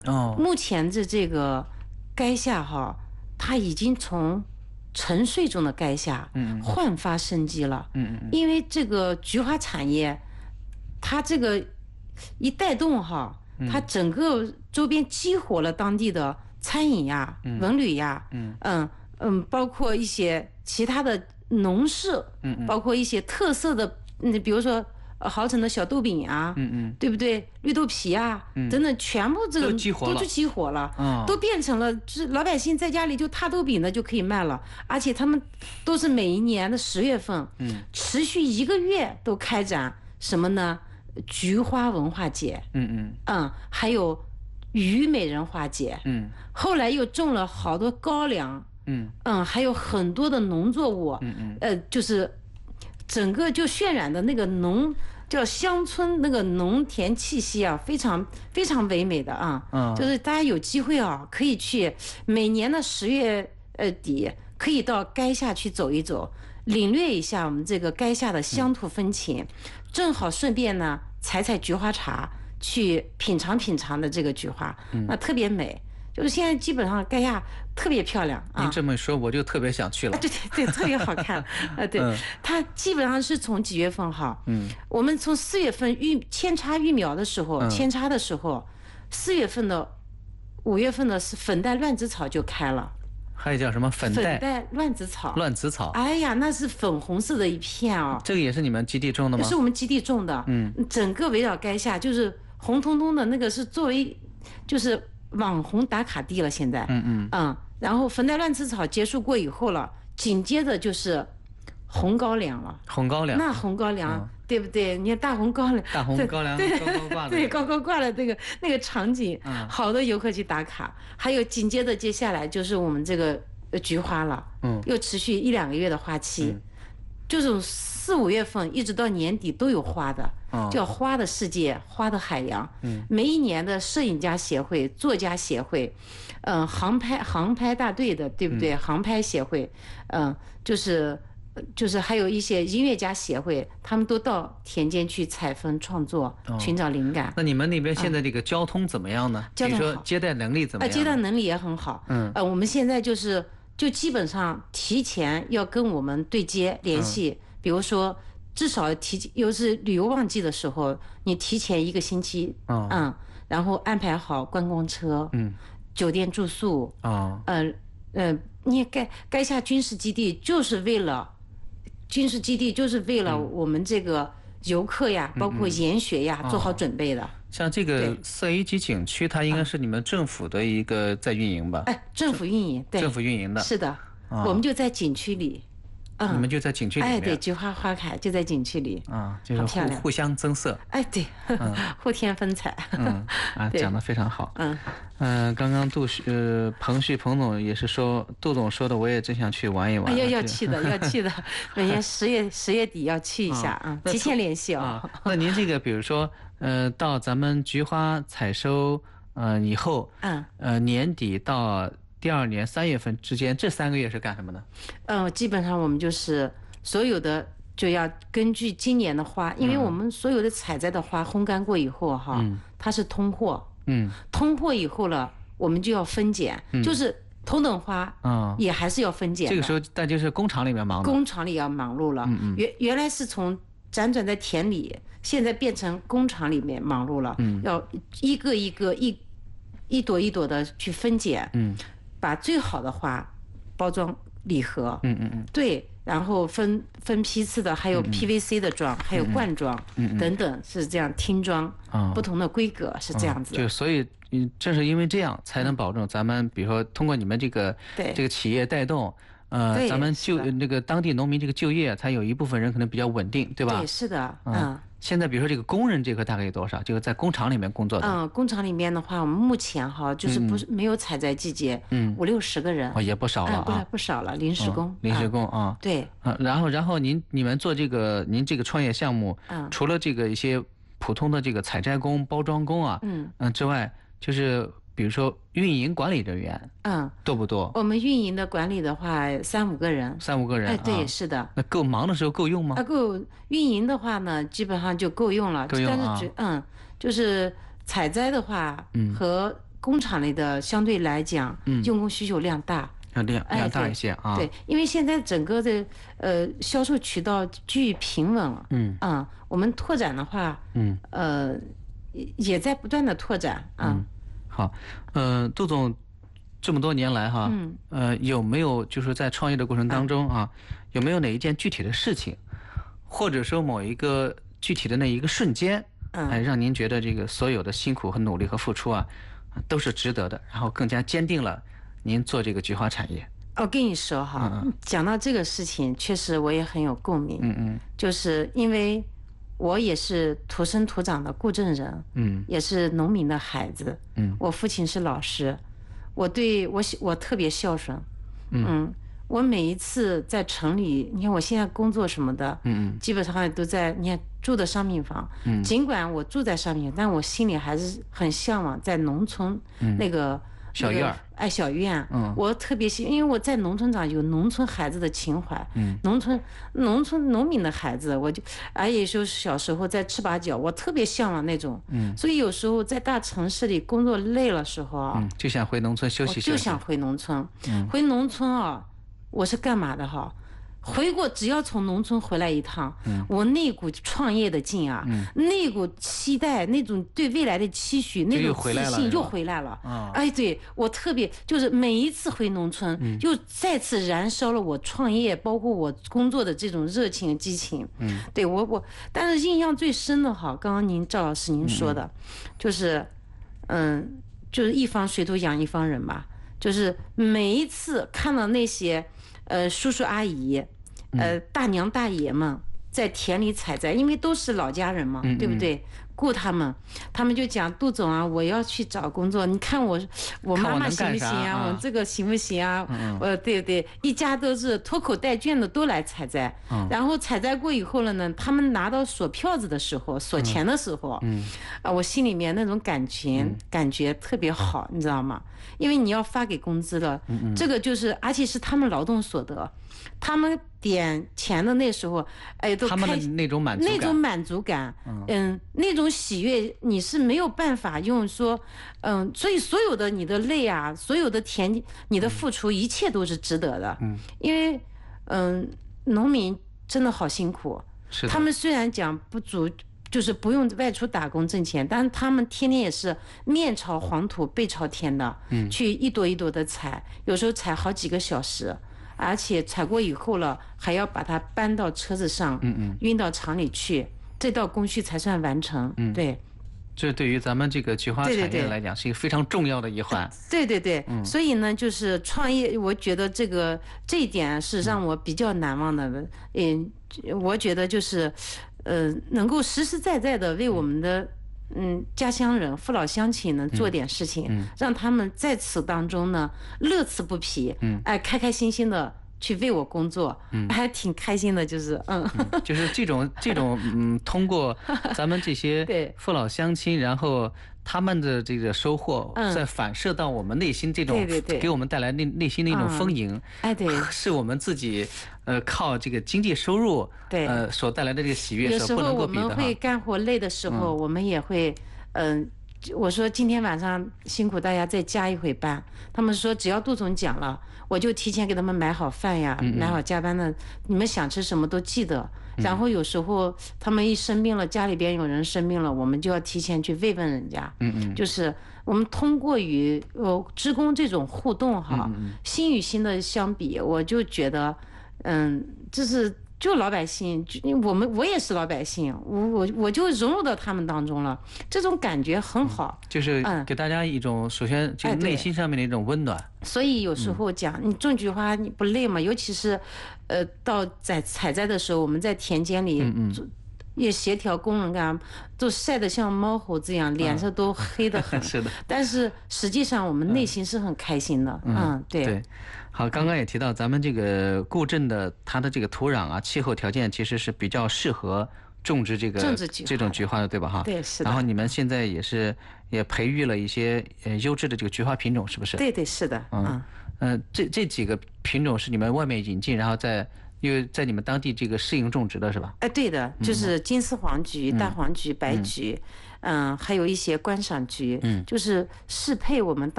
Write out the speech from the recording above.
哦， 目前的这个垓下哈，它已经从沉睡中的垓下焕发生机了。因为这个菊花产业，它这个一带动哈，它整个周边激活了当地的餐饮呀、文旅呀，包括一些其他的农事，包括一些特色的，比如说豪城的小豆饼啊，对不对？绿豆皮啊，等等，全部这个都激活了，都变成了，就是老百姓在家里就踏豆饼的就可以卖了，而且他们都是每一年的10月份，持续1个月都开展什么呢？菊花文化节，还有虞美人花节，后来又种了好多高粱，还有很多的农作物，就是整个就渲染的那个叫乡村那个农田气息啊，非常非常唯美的啊，就是大家有机会啊，可以去每年的10月底，可以到垓下去走一走，领略一下我们这个垓下的乡土风情，正好顺便呢采菊花茶，去品尝品尝的这个菊花，那特别美。就是现在基本上垓下特别漂亮啊！ 您这么说，我就特别想去了。 对对对，特别好看对，它基本上是从几月份哈？我们从4月份扦插育苗的时候，扦插的时候，4月份的、5月份的是粉黛乱子草就开了。 还有叫什么粉黛乱子草？ 乱子草。 哎呀，那是粉红色的一片哦。 这个也是你们基地种的吗？ 是我们基地种的。整个围绕垓下就是红彤彤的那个，是作为就是网红打卡地了。现在，然后粉黛乱子草结束过以后了，紧接着就是红高粱了。 红高粱， 那红高粱，对不对？你看大红高粱， 大红高粱高高挂的， 对，高高挂的那个场景，好多游客去打卡。还有紧接着接下来就是我们这个菊花了，又持续1、2个月的花期，就是4、5月份一直到年底都有花的，叫花的世界，花的海洋。每一年的摄影家协会、作家协会，航拍大队的，对不对？航拍协会，就是还有一些音乐家协会，他们都到田间去采风创作，寻找灵感。 那你们那边现在这个交通怎么样呢？ 交通好， 比如说接待能力怎么样？ 接待能力也很好。我们现在就基本上提前要跟我们对接联系，比如说至少又是旅游旺季的时候，你提前1个星期，然后安排好观光车，酒店住宿，你垓下军事基地就是为了我们这个游客呀，包括研学呀，做好准备的。 像这个4 A 级景区，它应该是你们政府的一个在运营吧？ 政府运营，对， 政府运营的， 是的，我们就在景区里。 你们就在景区里面。 对，菊花花开就在景区里就是互相增色。 对，互添风采。 讲得非常好。刚刚彭总也是说，杜总说的，我也真想去玩一玩。 要去的，每年10月底要去一下提前联系那您这个，比如说，到咱们菊花采收以后，年底到第2年3月份之间，这3个月是干什么呢？ 基本上我们就是所有的就要根据今年的花，因为我们所有的采摘的花烘干过以后它是通货，通货以后了，我们就要分拣，就是头等花也还是要分拣。 这个时候但就是工厂里面忙， 工厂里要忙碌了。原来是从辗转在田里，现在变成工厂里面忙碌了，要一个一个一朵一朵的去分拣，把最好的花包装礼盒，对，然后分批次的，还有 PVC 的装，还有罐装，等等，是这样听装，不同的规格是这样子。 就所以正是因为这样，才能保证咱们，比如说通过你们这个企业带动，咱们那个当地农民这个就业，才有一部分人可能比较稳定，对吧？ 对，是的， 现在比如说这个工人这块大概有多少？就是在工厂里面工作的。 工厂里面的话，我们目前就是没有采摘季节，50、60个人， 也不少了不少了，临时工。 临时工对。 然后你们做您这个创业项目，除了这个一些普通的这个采摘工、包装工之外，就是比如说运营管理人员，多不多？我们运营的管理的话，3、5个人。 3、5个人， 对，是的。 那够忙的时候够用吗？ 够。运营的话呢，基本上就够用了。 够用但是就是采摘的话，和工厂类的相对来讲，用工需求量大。 量大一些啊。 对，因为现在整个的销售渠道趋于平稳了。我们拓展的话，也在不断的拓展啊。 好，杜总这么多年来哈，有没有就是在创业的过程当中啊，有没有哪一件具体的事情，或者说某一个具体的那一个瞬间，让您觉得这个所有的辛苦和努力和付出啊，都是值得的，然后更加坚定了您做这个菊花产业？ 我跟你说哈，讲到这个事情，确实我也很有共鸣。就是因为我也是土生土长的固镇人，也是农民的孩子。我父亲是老师，我特别孝顺。我每一次在城里，你看我现在工作什么的，基本上都在你看住的商品房。尽管我住在商品房，但我心里还是很向往在农村那个。 小院小院，我特别因为我在农村长，有农村孩子的情怀，农村农民的孩子，我就有时候小时候在赤把角，我特别向往那种，所以有时候在大城市里工作累了时候啊， 就想回农村休息休息， 就想回农村，回农村啊，我是干嘛的哈？只要从农村回来一趟，我那股创业的劲啊，那股期待，那种对未来的期许，那种自信又回来了。对，我特别就是每一次回农村，又再次燃烧了我创业，包括我工作的这种热情激情。对我，但是印象最深的哈，刚刚赵老师您说的，就是一方水土养一方人吧，就是每一次看到那些。叔叔阿姨，大娘大爷们在田里采摘，因为都是老家人嘛，对不对？雇他们就讲杜总啊，我要去找工作，你看我妈妈行不行啊？我这个行不行啊？对，一家都是拖口带卷的都来采摘，然后采摘过以后了呢，他们拿到锁票子的时候，锁钱的时候，我心里面那种感觉特别好，你知道吗？因为你要发给工资了，这个就是而且是他们劳动所得。他们点钱的那时候，都他们的那种满足感，那种喜悦，你是没有办法用说，所以所有的你的累啊，所有的你的付出，一切都是值得的。因为，农民真的好辛苦，他们虽然讲不足。就是不用外出打工挣钱，但是他们天天也是面朝黄土背朝天的，去一朵一朵的采，有时候采好几个小时，而且采过以后了，还要把它搬到车子上，运到厂里去，这道工序才算完成。对， 这对于咱们这个菊花产业来讲是一个非常重要的一环。 对，所以呢，就是创业，我觉得这一点是让我比较难忘的。我觉得就是。能够实实在在的为我们的家乡人、父老乡亲呢做点事情，让他们在此当中呢乐此不疲，开开心心的去为我工作，还挺开心的，就是就是这种通过咱们这些父老乡亲，然后他们的这个收获，再反射到我们内心这种，给我们带来内心的一种丰盈， 对， 是我们自己靠这个经济收入所带来的这个喜悦所不能够比的。 有时候我们会干活累的时候，我们也会我说今天晚上辛苦大家再加一会班，他们说只要杜总讲了，我就提前给他们买好饭呀，买好加班的，你们想吃什么都记得。然后有时候他们一生病了，家里边有人生病了，我们就要提前去慰问人家。就是我们通过与职工这种互动哈，心与心的相比，我就觉得就老百姓，我也是老百姓，我就融入到他们当中了，这种感觉很好， 就是给大家一种首先就内心上面的一种温暖。 所以有时候讲你种菊花你不累吗？尤其是到采摘的时候，我们在田间里也协调工人干，都晒得像猫猴子一样，脸上都黑得很。 是的。 但是实际上我们内心是很开心的。对。 好，刚刚也提到咱们这个固镇的它的这个土壤啊、气候条件其实是比较适合种植这种菊花的，对吧？哈。 对，是的。 然后你们现在也培育了一些优质的这个菊花品种，是不是？ 对，是的。 这几个品种是你们外面引进，然后因为在你们当地这个适应种植的是吧？ 哎，对的，就是金丝黄菊、大黄菊、白菊，还有一些观赏菊，就是适配我们当